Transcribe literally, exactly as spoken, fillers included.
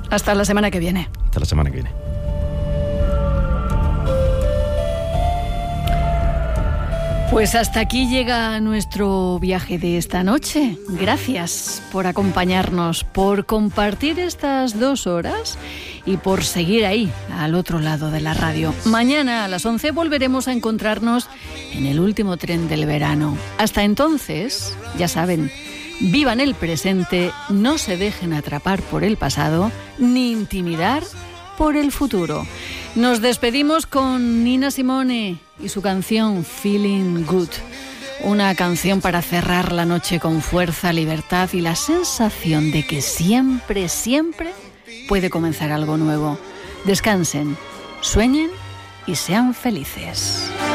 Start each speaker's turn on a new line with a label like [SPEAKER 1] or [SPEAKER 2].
[SPEAKER 1] Hasta la semana que viene.
[SPEAKER 2] Hasta la semana que viene.
[SPEAKER 1] Pues hasta aquí llega nuestro viaje de esta noche. Gracias por acompañarnos, por compartir estas dos horas y por seguir ahí, al otro lado de la radio. Mañana a las once volveremos a encontrarnos en el último tren del verano. Hasta entonces, ya saben, vivan el presente, no se dejen atrapar por el pasado, ni intimidar por el futuro. Nos despedimos con Nina Simone y su canción Feeling Good. Una canción para cerrar la noche con fuerza, libertad y la sensación de que siempre, siempre puede comenzar algo nuevo. Descansen, sueñen y sean felices.